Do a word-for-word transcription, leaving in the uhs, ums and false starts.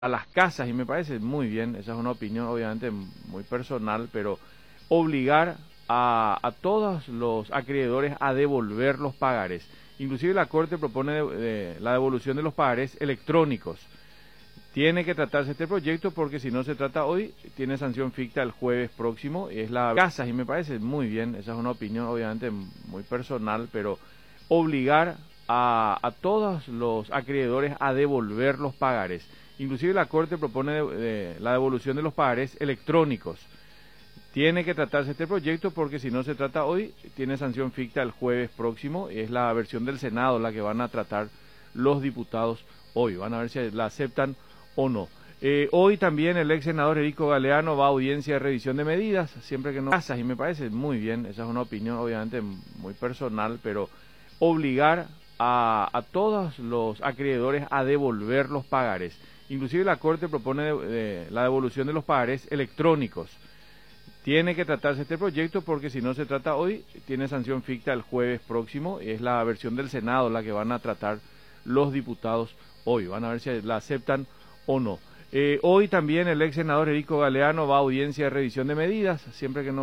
a las casas, y me parece muy bien, esa es una opinión obviamente muy personal, pero obligar a, a todos los acreedores a devolver los pagarés. Inclusive la Corte propone de, de, la devolución de los pagarés electrónicos. Tiene que tratarse este proyecto porque si no se trata hoy, tiene sanción ficta el jueves próximo, es la casas, y me parece muy bien, esa es una opinión obviamente muy personal, pero obligar a, a todos los acreedores a devolver los pagarés. Inclusive la Corte propone de, de, la devolución de los pagarés electrónicos. Tiene que tratarse este proyecto porque si no se trata hoy, tiene sanción ficta el jueves próximo, es la versión del Senado la que van a tratar los diputados hoy, van a ver si la aceptan o no. Eh, hoy también el ex senador Erico Galeano va a audiencia de revisión de medidas, siempre que no casas, y me parece muy bien, esa es una opinión obviamente muy personal, pero obligar a, a todos los acreedores a devolver los pagarés. Inclusive la Corte propone de, de, la devolución de los pagarés electrónicos. Tiene que tratarse este proyecto porque si no se trata hoy, tiene sanción ficta el jueves próximo, es la versión del Senado la que van a tratar los diputados hoy, van a ver si la aceptan o no. Eh, hoy también el ex senador Erico Galeano va a audiencia de revisión de medidas, siempre que no